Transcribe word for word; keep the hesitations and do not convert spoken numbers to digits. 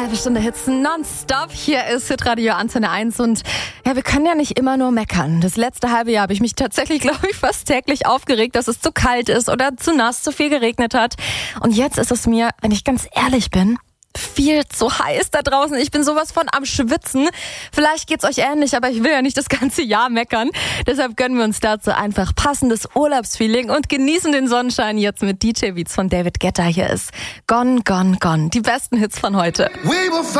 Halbe Stunde Hits nonstop. Hier ist Hitradio Antenne eins und ja, wir können ja nicht immer nur meckern. Das letzte halbe Jahr habe ich mich tatsächlich, glaube ich, fast täglich aufgeregt, dass es zu kalt ist oder zu nass, zu viel geregnet hat. Und jetzt ist es mir, wenn ich ganz ehrlich bin, viel zu heiß da draußen. Ich bin sowas von am Schwitzen. Vielleicht geht's euch ähnlich, aber ich will ja nicht das ganze Jahr meckern. Deshalb gönnen wir uns dazu einfach passendes Urlaubsfeeling und genießen den Sonnenschein jetzt mit D J Beats von David Guetta. Hier ist Gone, Gone, Gone. Die besten Hits von heute.